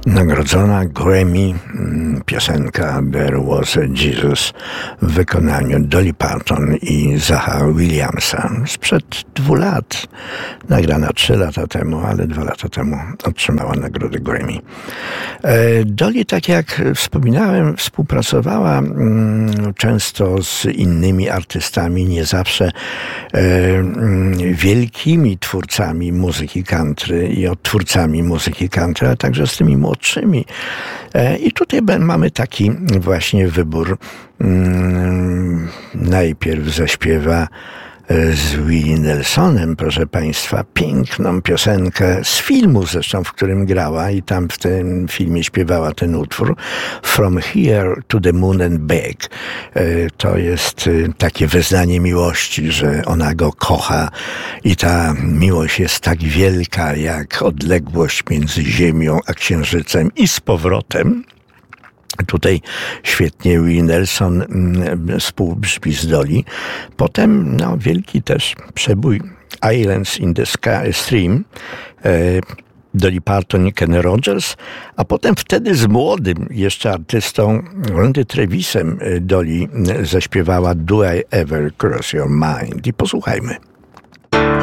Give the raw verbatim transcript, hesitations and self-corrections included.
nagrodzona Grammy piosenka There Was a Jesus w wykonaniu Dolly Parton i Zacha Williamsa. Sprzed dwóch lat, nagrana trzy lata temu, ale dwa lata temu otrzymała nagrodę Grammy. Dolly, tak jak wspominałem, współpracowała często z innymi artystami, nie zawsze wielkimi twórcami muzyki country i odtwórcami muzyki country, ale także z tymi młodszymi. I tutaj mamy taki właśnie wybór. Najpierw zaśpiewa z Willie Nelsonem, proszę Państwa, piękną piosenkę z filmu zresztą, w którym grała i tam w tym filmie śpiewała ten utwór From Here to the Moon and Back. To jest takie wyznanie miłości, że ona go kocha i ta miłość jest tak wielka jak odległość między Ziemią a Księżycem i z powrotem. Tutaj świetnie Willie Nelson współbrzmi z Dolly. Potem no, wielki też przebój Islands in the Sky Stream, e, Dolly Parton i Kenny Rogers, a potem wtedy z młodym jeszcze artystą Randy Travisem Dolly zaśpiewała Do I Ever Cross Your Mind? I posłuchajmy.